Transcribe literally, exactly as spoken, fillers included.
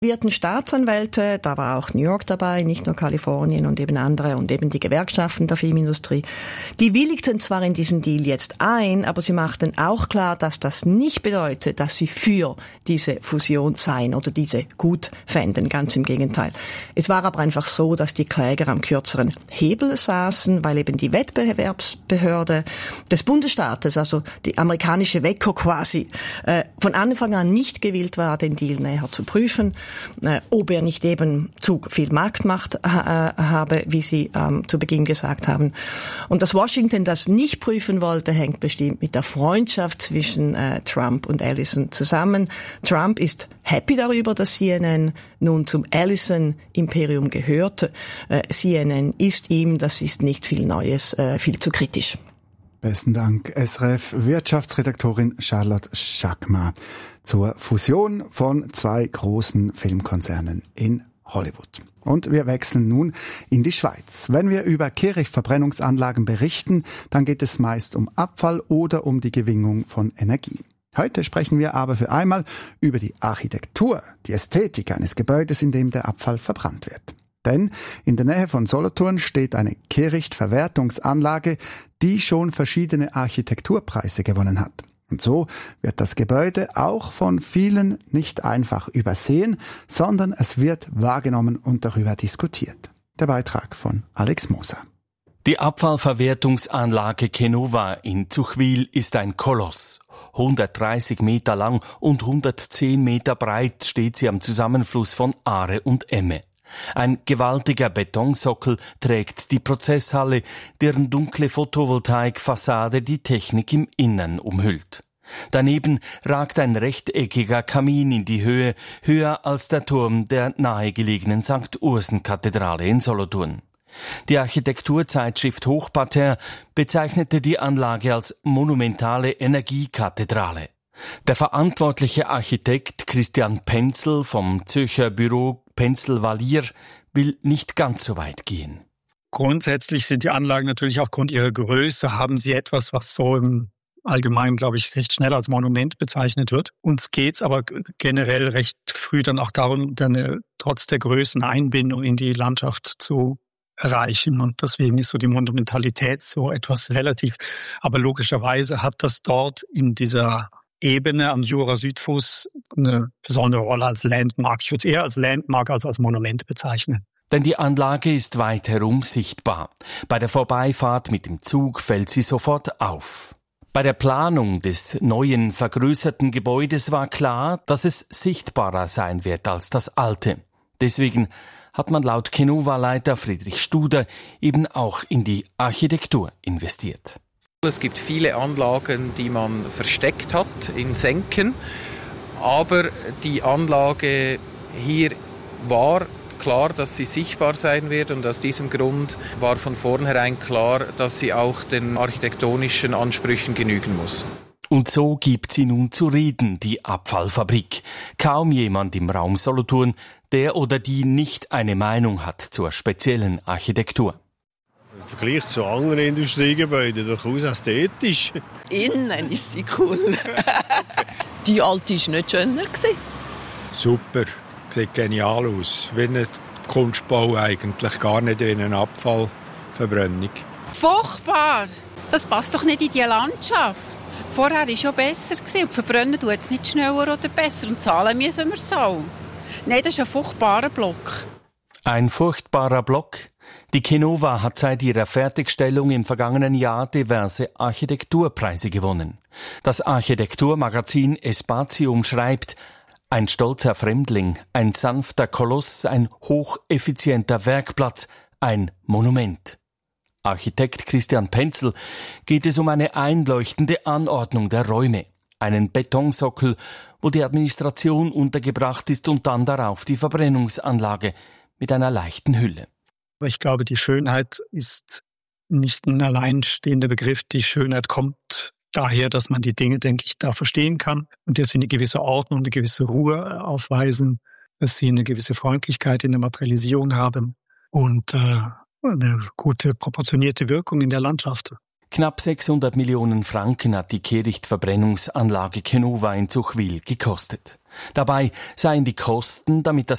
Wirten Staatsanwälte, da war auch New York dabei, nicht nur Kalifornien und eben andere und eben die Gewerkschaften der Filmindustrie. Die willigten zwar in diesen Deal jetzt ein, aber sie machten auch klar, dass das nicht bedeutet, dass sie für diese Fusion seien oder diese gut fänden, ganz im Gegenteil. Es war aber einfach so, dass die Kläger am kürzeren Hebel saßen, weil eben die Wettbewerbsbehörde des Bundesstaates, also die amerikanische WECO quasi, äh, von Anfang an nicht gewillt war, den Deal näher zu prüfen. Äh, ob er nicht eben zu viel Marktmacht äh, habe, wie Sie ähm, zu Beginn gesagt haben. Und dass Washington das nicht prüfen wollte, hängt bestimmt mit der Freundschaft zwischen äh, Trump und Ellison zusammen. Trump ist happy darüber, dass C N N nun zum Ellison-Imperium gehört. Äh, C N N ist ihm, das ist nicht viel Neues, äh, viel zu kritisch. Besten Dank, S R F-Wirtschaftsredaktorin Charlotte Schackmar zur Fusion von zwei großen Filmkonzernen in Hollywood. Und wir wechseln nun in die Schweiz. Wenn wir über Kehrichtverbrennungsanlagen berichten, dann geht es meist um Abfall oder um die Gewinnung von Energie. Heute sprechen wir aber für einmal über die Architektur, die Ästhetik eines Gebäudes, in dem der Abfall verbrannt wird. Denn in der Nähe von Solothurn steht eine Kehrichtverwertungsanlage, die schon verschiedene Architekturpreise gewonnen hat. Und so wird das Gebäude auch von vielen nicht einfach übersehen, sondern es wird wahrgenommen und darüber diskutiert. Der Beitrag von Alex Moser. Die Abfallverwertungsanlage Kenova in Zuchwil ist ein Koloss. hundertdreißig Meter lang und hundertzehn Meter breit steht sie am Zusammenfluss von Aare und Emme. Ein gewaltiger Betonsockel trägt die Prozesshalle, deren dunkle Photovoltaikfassade die Technik im Innern umhüllt. Daneben ragt ein rechteckiger Kamin in die Höhe, höher als der Turm der nahegelegenen Sankt Ursen-Kathedrale in Solothurn. Die Architekturzeitschrift Hochparterre bezeichnete die Anlage als monumentale Energiekathedrale. Der verantwortliche Architekt Christian Penzel vom Zürcher Büro Penzel-Valier will nicht ganz so weit gehen. Grundsätzlich sind die Anlagen natürlich aufgrund ihrer Größe, haben sie etwas, was so im Allgemeinen, glaube ich, recht schnell als Monument bezeichnet wird. Uns geht's aber generell recht früh dann auch darum, eine, trotz der Größen Einbindung in die Landschaft zu erreichen. Und deswegen ist so die Monumentalität so etwas relativ. Aber logischerweise hat das dort in dieser Ebene am Jura-Südfuss eine besondere Rolle als Landmark. Ich würde es eher als Landmark als als Monument bezeichnen. Denn die Anlage ist weit herum sichtbar. Bei der Vorbeifahrt mit dem Zug fällt sie sofort auf. Bei der Planung des neuen, vergrößerten Gebäudes war klar, dass es sichtbarer sein wird als das alte. Deswegen hat man laut Kenova-Leiter Friedrich Studer eben auch in die Architektur investiert. Es gibt viele Anlagen, die man versteckt hat in Senken, aber die Anlage hier war klar, dass sie sichtbar sein wird und aus diesem Grund war von vornherein klar, dass sie auch den architektonischen Ansprüchen genügen muss. Und so gibt sie nun zu reden, die Abfallfabrik. Kaum jemand im Raum Solothurn, der oder die nicht eine Meinung hat zur speziellen Architektur. Im Vergleich zu anderen Industriegebäuden durchaus ästhetisch. Innen ist sie cool. Die alte war nicht schöner. Super, sieht genial aus. Wie ein Kunstbau eigentlich, gar nicht wie eine Abfallverbrennung. Furchtbar! Das passt doch nicht in die Landschaft. Vorher war es schon besser und verbrennen tut es nicht schneller oder besser. Und zahlen müssen wir so. Nein, das ist ein furchtbarer Block. Ein furchtbarer Block? Die Kenova hat seit ihrer Fertigstellung im vergangenen Jahr diverse Architekturpreise gewonnen. Das Architekturmagazin Espatium schreibt: Ein stolzer Fremdling, ein sanfter Koloss, ein hocheffizienter Werkplatz, ein Monument. Architekt Christian Penzel geht es um eine einleuchtende Anordnung der Räume, einen Betonsockel, wo die Administration untergebracht ist und dann darauf die Verbrennungsanlage mit einer leichten Hülle. Ich glaube, die Schönheit ist nicht ein alleinstehender Begriff. Die Schönheit kommt daher, dass man die Dinge, denke ich, da verstehen kann und dass sie eine gewisse Ordnung, eine gewisse Ruhe aufweisen, dass sie eine gewisse Freundlichkeit in der Materialisierung haben und äh, eine gute, proportionierte Wirkung in der Landschaft. Knapp sechshundert Millionen Franken hat die Kehrichtverbrennungsanlage Kenova in Zuchwil gekostet. Dabei seien die Kosten, damit das